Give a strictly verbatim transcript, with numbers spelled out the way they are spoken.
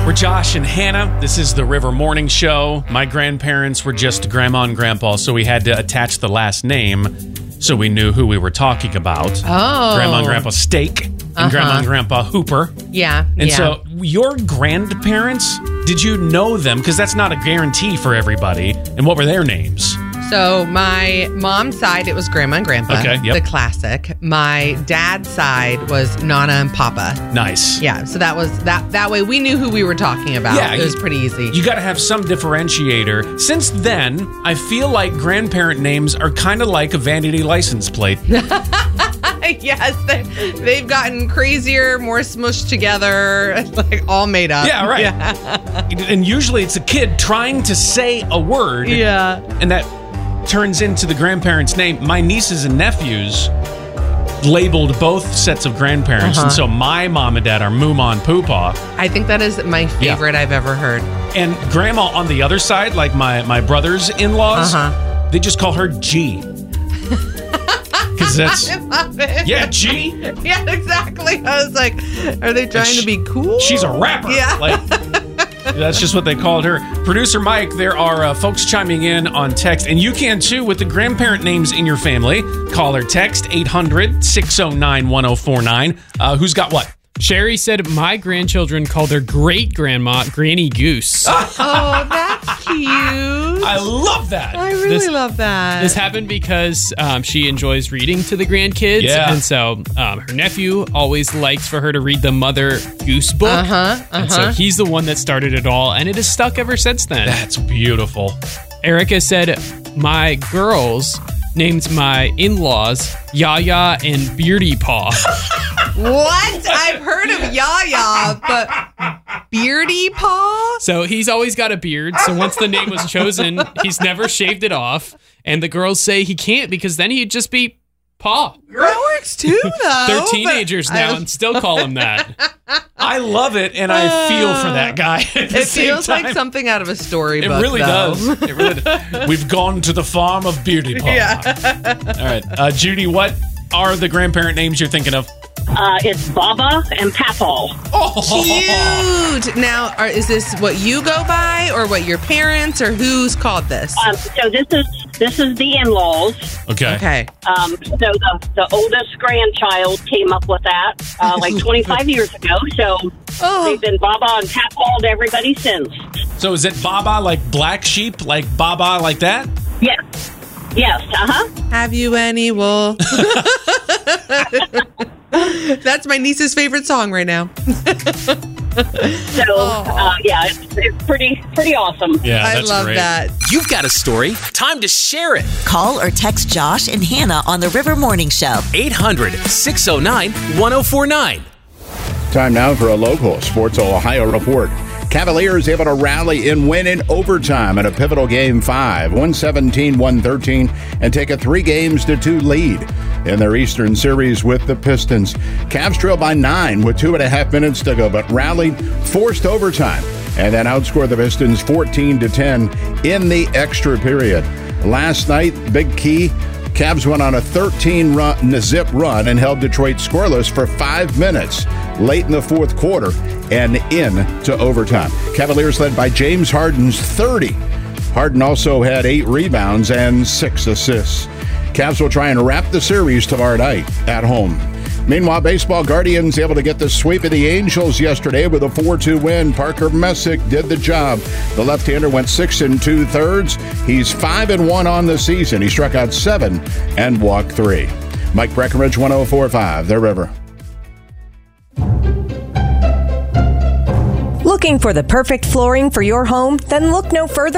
We're Josh and Hannah. This is the River Morning Show. My grandparents were just grandma and grandpa, so we had to attach the last name so we knew who we were talking about. Oh. Grandma and grandpa Steak and Uh-huh. grandma and grandpa Hooper. Yeah. And yeah. so your grandparents, did you know them? Because that's not a guarantee for everybody. And what were their names? So my mom's side, it was grandma and grandpa. Okay, yep. The classic. My dad's side was Nana and Papa. Nice. Yeah. So that was that. That way we knew who we were talking about. Yeah, it was you- pretty easy. You got to have some differentiator. Since then, I feel like grandparent names are kind of like a vanity license plate. Yes, they, they've gotten crazier, more smushed together, like all made up. Yeah, right. Yeah. And usually it's a kid trying to say a word. Yeah. And that turns into the grandparent's name. My nieces and nephews labeled both sets of grandparents. Uh-huh. And so my mom and dad are Mooma and Poopa. I think that is my favorite I've ever heard. And grandma on the other side, like my, my brother's in-laws, Uh-huh. they just call her G. Because that's... I love it. Yeah, G. Yeah, exactly. I was like, are they trying she- to be cool? She's a rapper. Yeah. Like, that's just what they called her. Producer Mike, there are uh, folks chiming in on text, and you can too with the grandparent names in your family. Call or text eight hundred, six oh nine, one oh four nine. Uh, who's got what? Sherry said my grandchildren call their great-grandma Granny Goose. Oh, that's cute. I love that. I really This- love that. This happened because um, she enjoys reading to the grandkids. Yeah. And so um, her nephew always likes for her to read the Mother Goose book. Uh-huh, uh-huh. And so he's the one that started it all, and it has stuck ever since then. That's beautiful. Erica said, my girls named my in-laws Yaya and Beardy Paw. What? I've heard of Yaya, but Beardy Paw? So he's always got a beard. So once the name was chosen, he's never shaved it off. And the girls say he can't because then he'd just be Paw. That works too, though. They're but teenagers now I- and still call him that. I love it, and I feel for that guy. At the It same feels like time. something out of a storybook. It really though. does. It really does. We've gone to the farm of Beardy Paw. Yeah. All right. Uh, Judy, what are the grandparent names you're thinking of? Uh, it's Baba and Papaw. Oh, Cute. Now, are, is this what you go by, or what your parents, or who's called this? Um, so this is this is the in-laws. okay. Okay. Um, so the, the oldest grandchild came up with that uh, like twenty-five years ago. So Oh. they've been Baba and Papaw to everybody since. So is it Baba like black sheep, like Baba like that? Yes. Yes. Uh-huh. Have you any wool? That's my niece's favorite song right now. So, uh, yeah, it's, it's pretty pretty awesome. Yeah, I that's love great. that. You've got a story. Time to share it. Call or text Josh and Hannah on the River Morning Show. eight hundred, six oh nine, one oh four nine. Time now for a local Sports Ohio report. Cavaliers able to rally and win in overtime in a pivotal game five, one seventeen, one thirteen, and take a three games to two lead in their Eastern Series with the Pistons. Cavs trail by nine with two and a half minutes to go, but rallied, forced overtime, and then outscored the Pistons fourteen to ten in the extra period. Last night, big key, Cavs went on a thirteen run, zip run and held Detroit scoreless for five minutes late in the fourth quarter and into overtime. Cavaliers led by James Harden's thirty. Harden also had eight rebounds and six assists. Cavs will try and wrap the series tomorrow night at home. Meanwhile, baseball Guardians able to get the sweep of the Angels yesterday with a four two win. Parker Messick did the job. The left-hander went six and two-thirds. He's five and one on the season. He struck out seven and walked three. Mike Breckenridge, one oh four point five, The River. Looking for the perfect flooring for your home? Then look no further